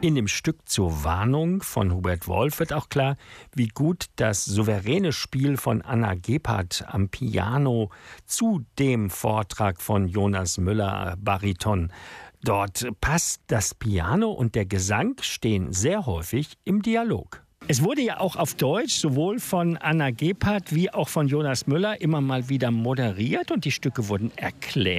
In dem Stück zur Warnung von Hubert Wolf wird auch klar, wie gut das souveräne Spiel von Anna Gebhardt am Piano zu dem Vortrag von Jonas Müller, Bariton. Dort passt das Piano und der Gesang stehen sehr häufig im Dialog. Es wurde ja auch auf Deutsch sowohl von Anna Gebhardt wie auch von Jonas Müller immer mal wieder moderiert und die Stücke wurden erklärt.